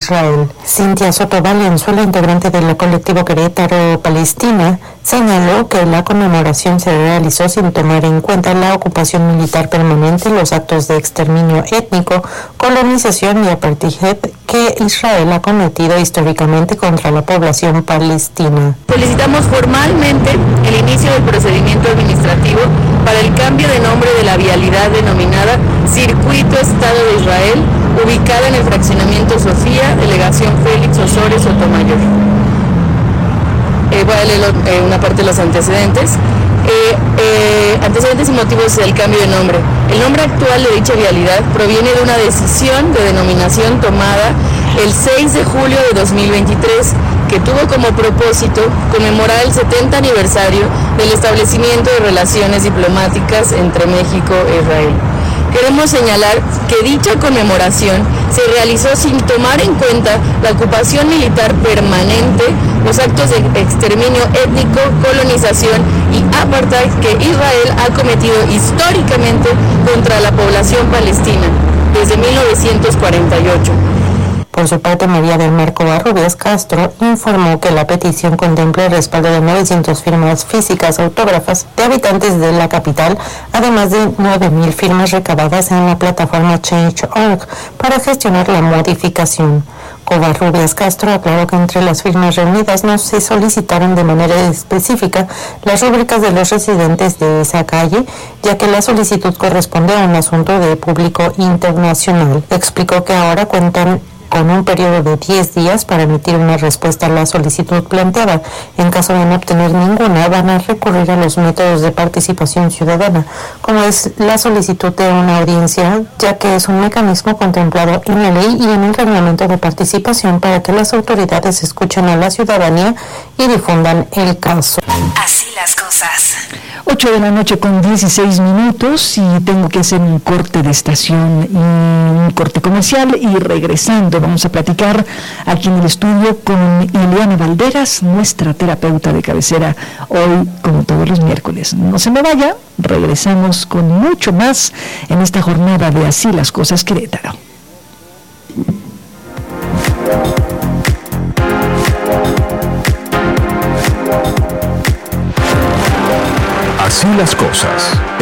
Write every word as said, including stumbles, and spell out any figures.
Israel. Cintia Soto Valenzuela, integrante del colectivo Querétaro Palestina, señaló que la conmemoración se realizó sin tomar en cuenta la ocupación militar permanente, los actos de exterminio étnico, colonización y apartheid que Israel ha cometido históricamente contra la población palestina. Solicitamos formalmente el inicio del procedimiento administrativo para el cambio de nombre de la vialidad denominada Circuito Estado de Israel, ubicada en el fraccionamiento Sofía, delegación Félix Osores Sotomayor. Eh, voy a leer eh, una parte de los antecedentes. Eh, eh, antecedentes y motivos del cambio de nombre. El nombre actual de dicha vialidad proviene de una decisión de denominación tomada el seis de julio de dos mil veintitrés, que tuvo como propósito conmemorar el setenta aniversario del establecimiento de relaciones diplomáticas entre México e Israel. Queremos señalar que dicha conmemoración se realizó sin tomar en cuenta la ocupación militar permanente, los actos de exterminio étnico, colonización y apartheid que Israel ha cometido históricamente contra la población palestina desde mil novecientos cuarenta y ocho. Por su parte, María del Mar Covarrubias Castro informó que la petición contempla el respaldo de novecientas firmas físicas autógrafas de habitantes de la capital, además de nueve mil firmas recabadas en la plataforma change punto org para gestionar la modificación. Covarrubias Castro aclaró que entre las firmas reunidas no se solicitaron de manera específica las rúbricas de los residentes de esa calle, ya que la solicitud corresponde a un asunto de público internacional. Explicó que ahora cuentan con un periodo de diez días para emitir una respuesta a la solicitud planteada. En caso de no obtener ninguna, van a recurrir a los métodos de participación ciudadana, como es la solicitud de una audiencia, ya que es un mecanismo contemplado en la ley y en el reglamento de participación para que las autoridades escuchen a la ciudadanía y difundan el caso. Así las cosas. ocho de la noche con dieciséis minutos y tengo que hacer un corte de estación y un corte comercial, y regresando vamos a platicar aquí en el estudio con Ileana Valderas, nuestra terapeuta de cabecera, hoy como todos los miércoles. No se me vaya, regresamos con mucho más en esta jornada de Así las Cosas Querétaro. Así las cosas.